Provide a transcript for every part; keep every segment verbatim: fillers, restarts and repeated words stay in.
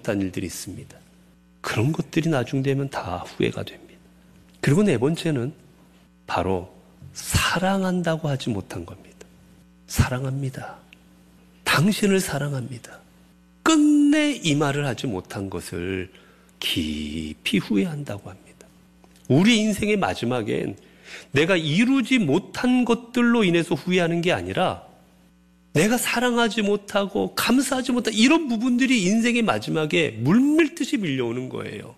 못한 일들이 있습니다. 그런 것들이 나중 되면 다 후회가 됩니다. 그리고 네 번째는 바로 사랑한다고 하지 못한 겁니다. 사랑합니다. 당신을 사랑합니다. 끝내 이 말을 하지 못한 것을 깊이 후회한다고 합니다. 우리 인생의 마지막엔 내가 이루지 못한 것들로 인해서 후회하는 게 아니라 내가 사랑하지 못하고 감사하지 못한 이런 부분들이 인생의 마지막에 물밀듯이 밀려오는 거예요.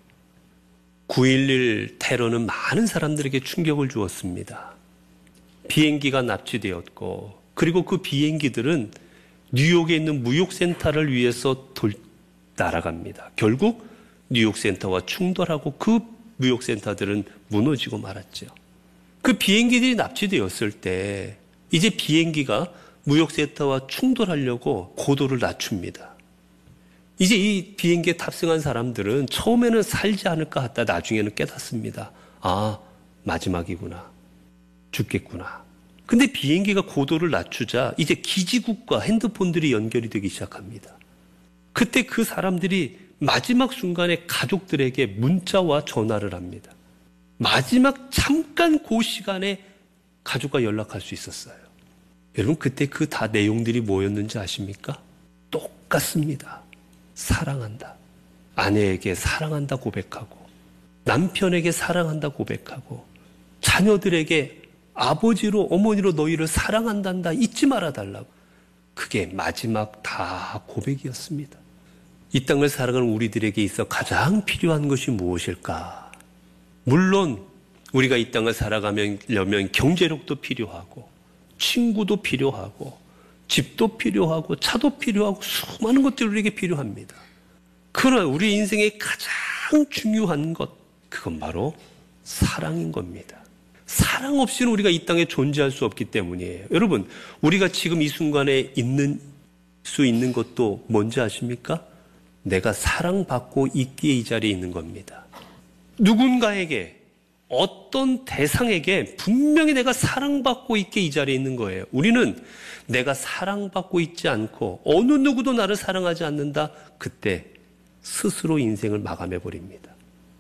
구일일 테러는 많은 사람들에게 충격을 주었습니다. 비행기가 납치되었고 그리고 그 비행기들은 뉴욕에 있는 무역센터를 위해서 돌, 날아갑니다. 결국 뉴욕센터와 충돌하고 그 무역센터들은 무너지고 말았죠. 그 비행기들이 납치되었을 때 이제 비행기가 무역센터와 충돌하려고 고도를 낮춥니다. 이제 이 비행기에 탑승한 사람들은 처음에는 살지 않을까 하다 나중에는 깨닫습니다. 아, 마지막이구나. 죽겠구나. 근데 비행기가 고도를 낮추자 이제 기지국과 핸드폰들이 연결이 되기 시작합니다. 그때 그 사람들이 마지막 순간에 가족들에게 문자와 전화를 합니다. 마지막 잠깐 그 시간에 가족과 연락할 수 있었어요. 여러분 그때 그 다 내용들이 뭐였는지 아십니까? 똑같습니다. 사랑한다. 아내에게 사랑한다 고백하고 남편에게 사랑한다 고백하고 자녀들에게 아버지로 어머니로 너희를 사랑한단다 잊지 말아달라고. 그게 마지막 다 고백이었습니다. 이 땅을 살아가는 우리들에게 있어 가장 필요한 것이 무엇일까? 물론 우리가 이 땅을 살아가려면 경제력도 필요하고 친구도 필요하고 집도 필요하고 차도 필요하고 수많은 것들이 우리에게 필요합니다. 그러나 우리 인생의 가장 중요한 것 그건 바로 사랑인 겁니다. 사랑 없이는 우리가 이 땅에 존재할 수 없기 때문이에요. 여러분 우리가 지금 이 순간에 있는 수 있는 것도 뭔지 아십니까? 내가 사랑받고 있기에 이 자리에 있는 겁니다. 누군가에게 어떤 대상에게 분명히 내가 사랑받고 있기에 이 자리에 있는 거예요. 우리는 내가 사랑받고 있지 않고 어느 누구도 나를 사랑하지 않는다. 그때 스스로 인생을 마감해버립니다.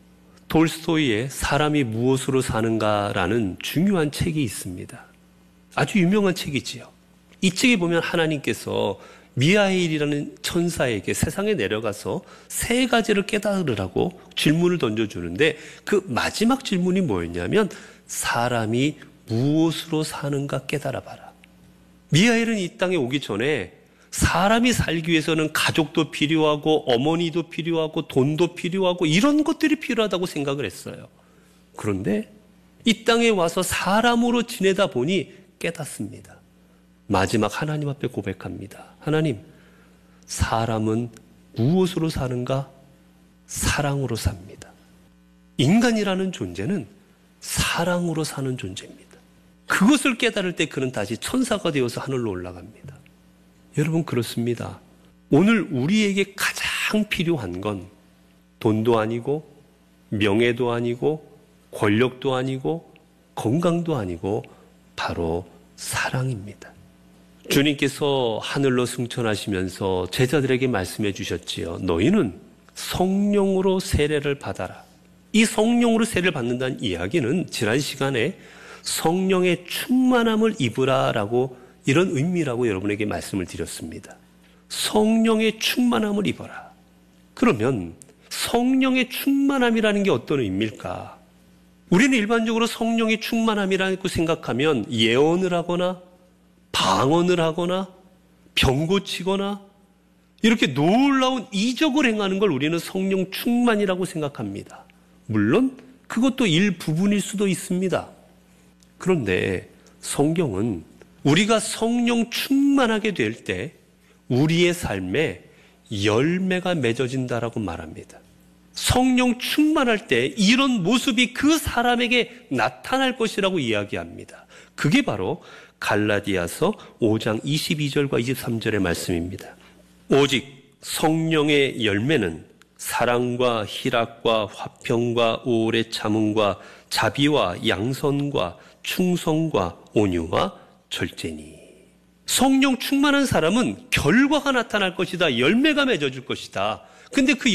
돌스토이의 사람이 무엇으로 사는가라는 중요한 책이 있습니다. 아주 유명한 책이지요. 이 책에 보면 하나님께서 미하일이라는 천사에게 세상에 내려가서 세 가지를 깨달으라고 질문을 던져주는데 그 마지막 질문이 뭐였냐면 사람이 무엇으로 사는가 깨달아봐라. 미하일은 이 땅에 오기 전에 사람이 살기 위해서는 가족도 필요하고 어머니도 필요하고 돈도 필요하고 이런 것들이 필요하다고 생각을 했어요. 그런데 이 땅에 와서 사람으로 지내다 보니 깨닫습니다. 마지막 하나님 앞에 고백합니다. 하나님, 사람은 무엇으로 사는가? 사랑으로 삽니다. 인간이라는 존재는 사랑으로 사는 존재입니다. 그것을 깨달을 때 그는 다시 천사가 되어서 하늘로 올라갑니다. 여러분 그렇습니다. 오늘 우리에게 가장 필요한 건 돈도 아니고 명예도 아니고 권력도 아니고 건강도 아니고 바로 사랑입니다. 주님께서 하늘로 승천하시면서 제자들에게 말씀해 주셨지요. 너희는 성령으로 세례를 받아라. 이 성령으로 세례를 받는다는 이야기는 지난 시간에 성령의 충만함을 입으라라고 이런 의미라고 여러분에게 말씀을 드렸습니다. 성령의 충만함을 입어라. 그러면 성령의 충만함이라는 게 어떤 의미일까? 우리는 일반적으로 성령의 충만함이라고 생각하면 예언을 하거나 방언을 하거나 병 고치거나 이렇게 놀라운 이적을 행하는 걸 우리는 성령 충만이라고 생각합니다. 물론 그것도 일부분일 수도 있습니다. 그런데 성경은 우리가 성령 충만하게 될 때 우리의 삶에 열매가 맺어진다라고 말합니다. 성령 충만할 때 이런 모습이 그 사람에게 나타날 것이라고 이야기합니다. 그게 바로 갈라디아서 오 장 이십이 절과 이십삼 절의 말씀입니다. 오직 성령의 열매는 사랑과 희락과 화평과 오래 참음과 자비와 양선과 충성과 온유와 절제니. 성령 충만한 사람은 결과가 나타날 것이다. 열매가 맺어질 것이다. 근데 그